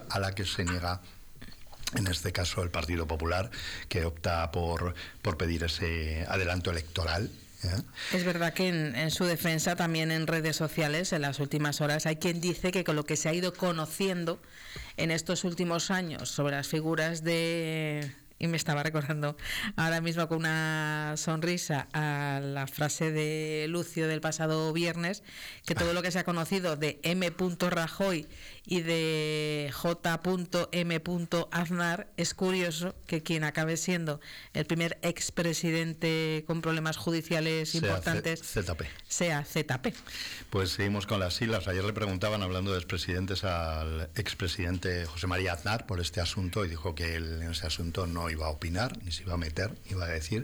a la que se niega, en este caso, el Partido Popular, que opta por pedir ese adelanto electoral. Es verdad que en su defensa, también en redes sociales, en las últimas horas, hay quien dice que con lo que se ha ido conociendo en estos últimos años sobre las figuras de... Y me estaba recordando ahora mismo con una sonrisa a la frase de Lucio del pasado viernes, que todo lo que se ha conocido de M. Rajoy y de J. M. Aznar, es curioso que quien acabe siendo el primer expresidente con problemas judiciales importantes sea ZP. Pues seguimos con las siglas. Ayer le preguntaban, hablando de expresidentes, al expresidente José María Aznar por este asunto, y dijo que él en ese asunto no iba a opinar, ni se iba a meter, iba a decir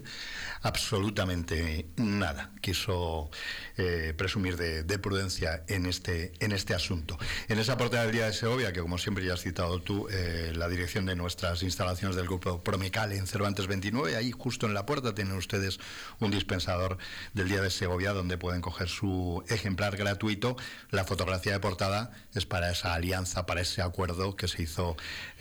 absolutamente nada. Quiso presumir de prudencia en este asunto. En esa portada del Día de Segovia, que como siempre ya has citado tú, la dirección de nuestras instalaciones del grupo Promecal en Cervantes 29, ahí justo en la puerta tienen ustedes un dispensador del Día de Segovia donde pueden coger su ejemplar gratuito. La fotografía de portada es para esa alianza, para ese acuerdo que se hizo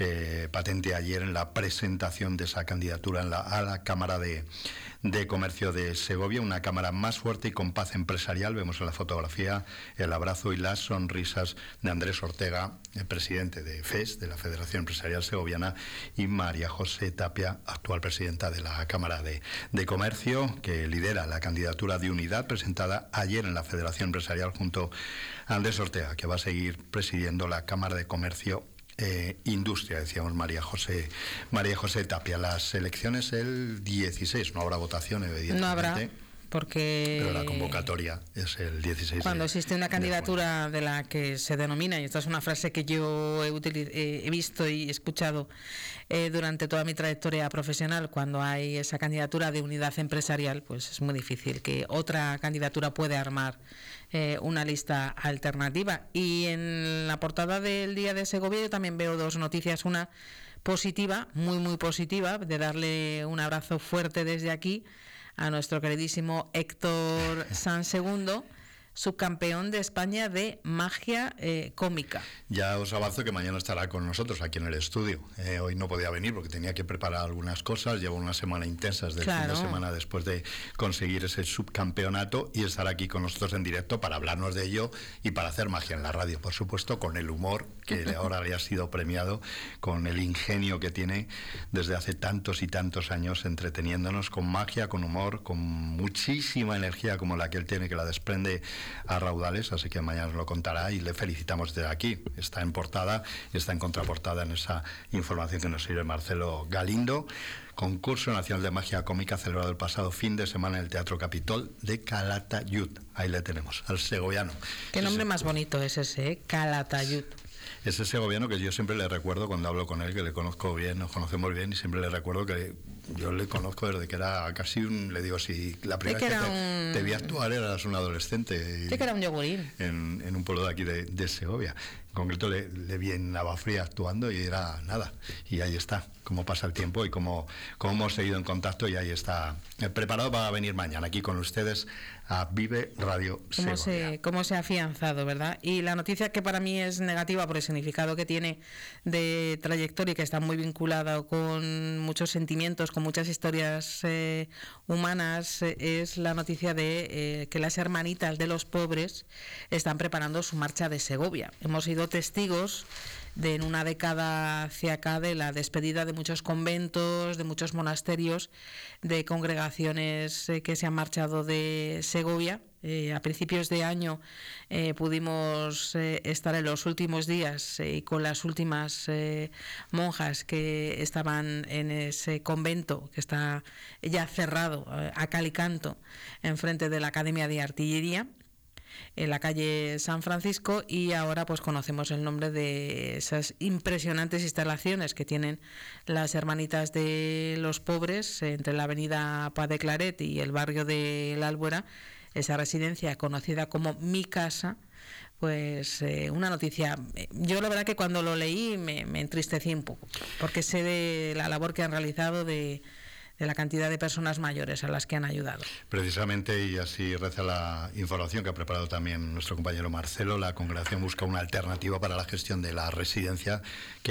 patente ayer en la presentación de esa candidatura a la Cámara de Comercio de Segovia, una Cámara más fuerte y con paz empresarial. Vemos en la fotografía el abrazo y las sonrisas de Andrés Ortega, el presidente de FES, de la Federación Empresarial Segoviana, y María José Tapia, actual presidenta de la Cámara de Comercio, que lidera la candidatura de unidad presentada ayer en la Federación Empresarial junto a Andrés Ortega, que va a seguir presidiendo la Cámara de Comercio Industria, decíamos María José Tapia. Las elecciones el 16, no habrá votación, evidentemente. No habrá, porque... Pero la convocatoria es el 16. Cuando existe una candidatura de la que se denomina, y esta es una frase que yo he visto y escuchado durante toda mi trayectoria profesional, cuando hay esa candidatura de unidad empresarial, pues es muy difícil que otra candidatura pueda armar una lista alternativa. Y en la portada del Día de Segovia yo también veo dos noticias, una positiva, muy positiva, de darle un abrazo fuerte desde aquí a nuestro queridísimo Héctor Sanz II, subcampeón de España de magia cómica. Ya os avanzo que mañana estará con nosotros aquí en el estudio. Hoy no podía venir porque tenía que preparar algunas cosas. Llevo una semana intensa desde el fin de semana después de conseguir ese subcampeonato, y estará aquí con nosotros en directo para hablarnos de ello y para hacer magia en la radio, por supuesto, con el humor que ahora le ha sido premiado, con el ingenio que tiene desde hace tantos y tantos años entreteniéndonos con magia, con humor, con muchísima energía como la que él tiene, que la desprende a raudales. Así que mañana nos lo contará y le felicitamos desde aquí. Está en portada y está en contraportada en esa información que nos sirve Marcelo Galindo. Concurso Nacional de Magia Cómica celebrado el pasado fin de semana en el Teatro Capitol de Calatayud. Ahí le tenemos, al segoviano. Qué nombre más bonito es ese, Calatayud. Ese segoviano que yo siempre le recuerdo cuando hablo con él, que le conozco bien, nos conocemos bien, y siempre le recuerdo que yo le conozco desde que era casi le digo, si la primera vez que te vi actuar eras un adolescente. Sí, que era un yogurín. En un pueblo de aquí de Segovia. En concreto le vi en Navafría actuando y era nada. Y ahí está, cómo pasa el tiempo y cómo hemos seguido en contacto, y ahí está preparado para venir mañana aquí con ustedes a Vive Radio Segovia. Cómo se ha afianzado, ¿verdad? Y la noticia que para mí es negativa por el significado que tiene de trayectoria y que está muy vinculada con muchos sentimientos, con muchas historias humanas, es la noticia de que las hermanitas de los pobres están preparando su marcha de Segovia. Hemos sido testigos de, en una década hacia acá, de la despedida de muchos conventos, de muchos monasterios, de congregaciones que se han marchado de Segovia. A principios de año pudimos estar en los últimos días y con las últimas monjas que estaban en ese convento que está ya cerrado a cal y canto enfrente de la Academia de Artillería, en la calle San Francisco, y ahora pues conocemos el nombre de esas impresionantes instalaciones que tienen las hermanitas de los pobres entre la avenida Paz de Claret y el barrio de La Albuera, esa residencia conocida como Mi Casa. Pues una noticia, yo la verdad que cuando lo leí me entristecí un poco, porque sé de la labor que han realizado, de la cantidad de personas mayores a las que han ayudado. Precisamente, y así reza la información que ha preparado también nuestro compañero Marcelo, la congregación busca una alternativa para la gestión de la residencia que